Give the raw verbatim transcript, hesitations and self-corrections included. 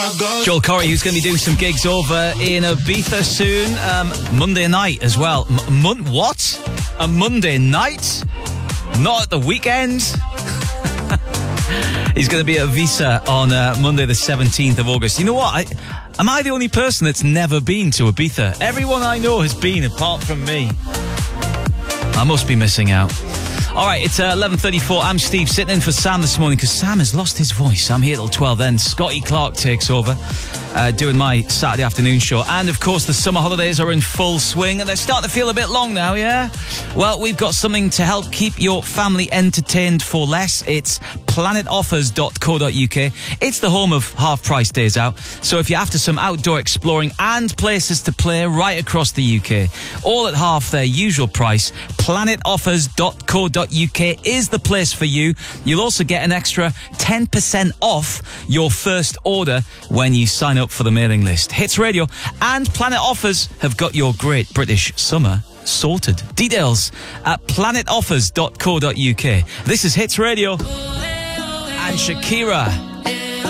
Joel Corey, who's going to be doing some gigs over in Ibiza soon, um, Monday night as well. M- mon- what? A Monday night? Not at the weekend? He's going to be at Ibiza on uh, Monday the seventeenth of August. You know what? I, am I the only person that's never been to Ibiza? Everyone I know has been, apart from me. I must be missing out. All right, it's uh, eleven thirty-four. I'm Steve, sitting in for Sam this morning because Sam has lost his voice. I'm here till twelve then. Scotty Clark takes over, uh, doing my Saturday afternoon show. And, of course, the summer holidays are in full swing and they're starting to feel a bit long now, yeah? Well, we've got something to help keep your family entertained for less. It's planet offers dot co dot uk. It's the home of half-price days out. So if you're after some outdoor exploring and places to play right across the U K, all at half their usual price, planet offers dot co dot uk is the place for you. You'll also get an extra ten percent off your first order when you sign up for the mailing list. Hits Radio and Planet Offers have got your great British summer sorted. Details at planet offers dot co dot uk. This is Hits Radio and Shakira.